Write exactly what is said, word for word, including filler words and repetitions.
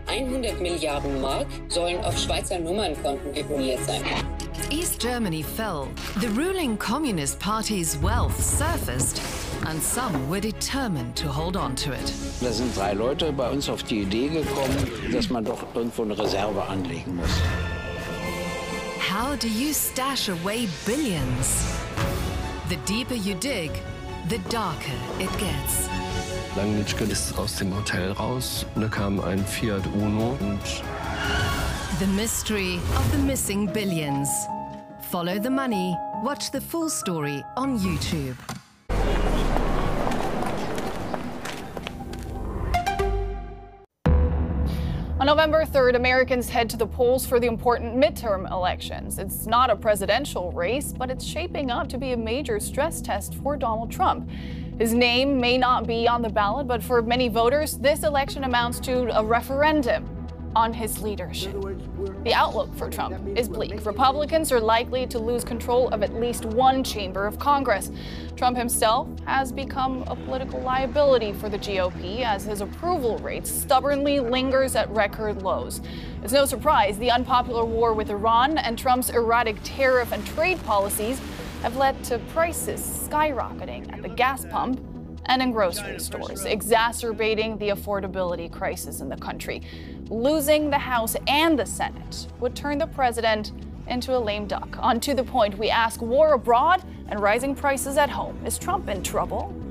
hundert Milliarden Mark sollen auf Schweizer Nummernkonten deponiert sein. East Germany fell, the ruling Communist Party's wealth surfaced, and some were determined to hold on to it. Da sind drei Leute bei uns auf die Idee gekommen, dass man doch irgendwo eine Reserve anlegen muss. How do you stash away billions? The deeper you dig, the darker it gets. Langnitschke ist aus dem Hotel raus und da kam ein Fiat Uno und The mystery of the missing billions. Follow the money. Watch the full story on YouTube. On November third, Americans head to the polls for the important midterm elections. It's not a presidential race, but it's shaping up to be a major stress test for Donald Trump. His name may not be on the ballot, but for many voters, this election amounts to a referendum on his leadership. The outlook for Trump is bleak. Republicans are likely to lose control of at least one chamber of Congress. Trump himself has become a political liability for the G O P as his approval rate stubbornly lingers at record lows. It's no surprise the unpopular war with Iran and Trump's erratic tariff and trade policies have led to prices skyrocketing at the gas pump and in grocery stores, exacerbating the affordability crisis in the country. Losing the House and the Senate would turn the president into a lame duck. On To the Point, we ask war abroad and rising prices at home. Is Trump in trouble?